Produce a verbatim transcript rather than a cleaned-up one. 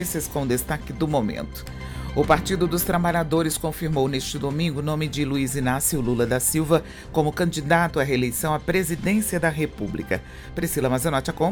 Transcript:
Notícias com destaque do momento. O Partido dos Trabalhadores confirmou neste domingo o nome de Luiz Inácio Lula da Silva como candidato à reeleição à presidência da República. Priscila Mazenotti acompanha.